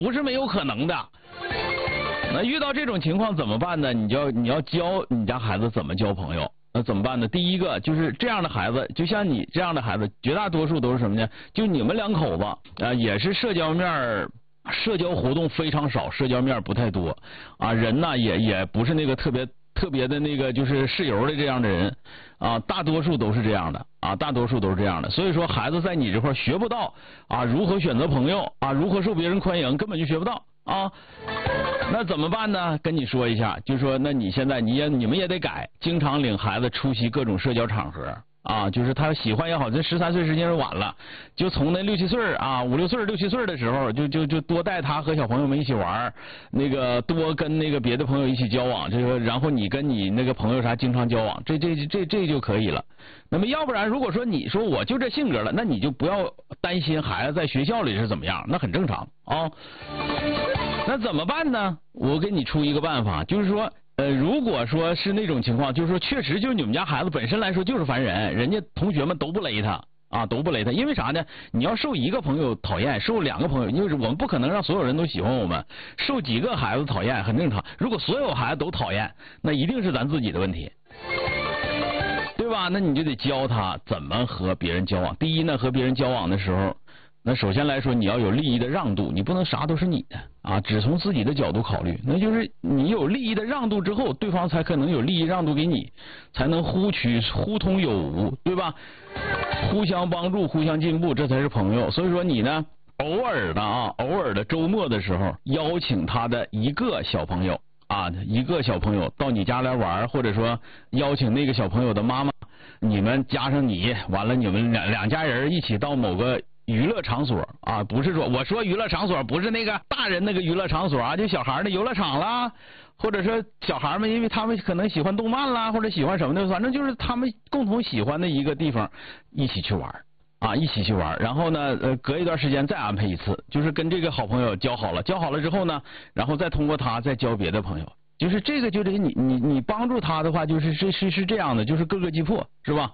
不是没有可能的。那遇到这种情况怎么办呢？你要教你家孩子怎么交朋友。那怎么办呢？第一个就是这样的孩子，就像你这样的孩子，绝大多数都是什么呢？就你们两口子也是社交活动非常少，社交面不太多啊，人呢也不是那个特别的那个就是室友的这样的人啊，大多数都是这样的啊，大多数都是这样的。所以说孩子在你这块学不到啊，如何选择朋友啊，如何受别人欢迎，根本就学不到啊。那怎么办呢？跟你说一下，就是说，那你现在你们也得改，经常领孩子出席各种社交场合啊，就是他喜欢也好，这13岁时间是晚了，就从那6、7岁啊，5、6岁、6、7岁的时候，就多带他和小朋友们一起玩，那个多跟那个别的朋友一起交往，这个然后你跟你那个朋友啥经常交往，这就可以了。那么要不然，如果说你说我就这性格了，那你就不要担心孩子在学校里是怎么样，那很正常啊。那怎么办呢？我给你出一个办法，就是说，如果说是那种情况，就是说确实就是你们家孩子本身来说就是烦人，人家同学们都不勒他啊，都不勒他，因为啥呢？你要受一个朋友讨厌，受2个朋友，因为我们不可能让所有人都喜欢我们，受几个孩子讨厌很正常。如果所有孩子都讨厌，那一定是咱自己的问题。对吧？那你就得教他怎么和别人交往。第一呢，和别人交往的时候，那首先来说你要有利益的让渡，你不能啥都是你的啊，只从自己的角度考虑。那就是你有利益的让渡之后，对方才可能有利益让渡给你，才能互通有无，对吧？互相帮助，互相进步，这才是朋友。所以说你呢，偶尔的周末的时候，邀请他的一个小朋友到你家来玩，或者说邀请那个小朋友的妈妈，你们加上你，完了你们两家人一起到某个娱乐场所啊，不是说我说娱乐场所不是那个大人那个娱乐场所啊，就小孩的游乐场啦，或者说小孩们因为他们可能喜欢动漫啦，或者喜欢什么的，反正就是他们共同喜欢的一个地方，一起去玩啊，一起去玩。然后呢，隔一段时间再安排一次，就是跟这个好朋友交好了之后呢，然后再通过他再交别的朋友。就是这个，就得你帮助他的话，就是是这样的，就是各个击破，是吧？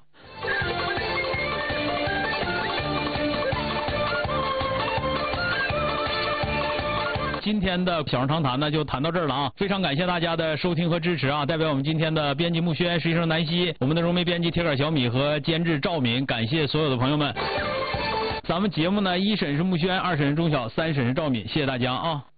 今天的小人长谈呢就谈到这儿了啊，非常感谢大家的收听和支持啊！代表我们今天的编辑木轩、实习生南希，我们的融媒编辑铁杆小米和监制赵敏，感谢所有的朋友们。咱们节目呢，1审是木轩，2审是钟晓，3审是赵敏，谢谢大家啊！